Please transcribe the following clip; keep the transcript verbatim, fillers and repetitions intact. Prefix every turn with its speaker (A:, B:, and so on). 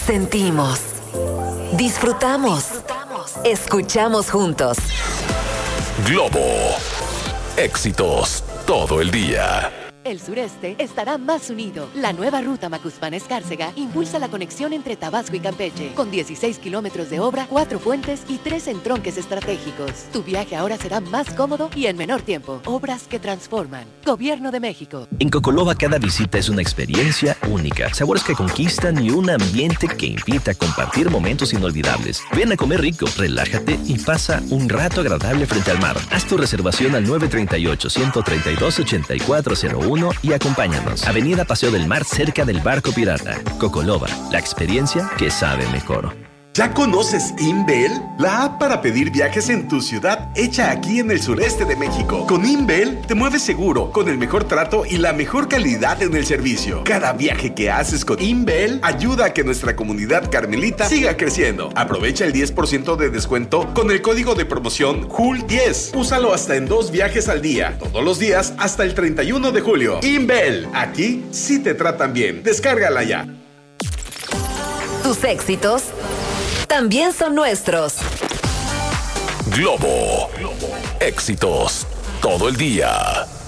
A: Sentimos, disfrutamos, escuchamos juntos.
B: Globo, éxitos todo el día.
C: El sureste estará más unido. La nueva ruta Macuspana-Escárcega impulsa la conexión entre Tabasco y Campeche, con dieciséis kilómetros de obra, cuatro puentes y tres entronques estratégicos. Tu viaje ahora será más cómodo y en menor tiempo. Obras que transforman. Gobierno de México.
D: En Cocoloba cada visita es una experiencia única. Sabores que conquistan y un ambiente que invita a compartir momentos inolvidables. Ven a comer rico, relájate y pasa un rato agradable frente al mar. Haz tu reservación al nueve tres ocho, uno tres dos, ocho cuatro cero uno y acompáñanos. Avenida Paseo del Mar, cerca del Barco Pirata. Cocoloba, la experiencia que sabe mejor.
E: ¿Ya conoces Inbel? La app para pedir viajes en tu ciudad, hecha aquí en el sureste de México. Con Inbel te mueves seguro, con el mejor trato y la mejor calidad en el servicio. Cada viaje que haces con Inbel ayuda a que nuestra comunidad carmelita siga creciendo. Aprovecha el diez por ciento de descuento con el código de promoción J U L diez. Úsalo hasta en dos viajes al día, todos los días hasta el treinta y uno de julio. Inbel, aquí sí te tratan bien. Descárgala ya.
A: Tus éxitos también son nuestros.
B: Globo, éxitos todo el día.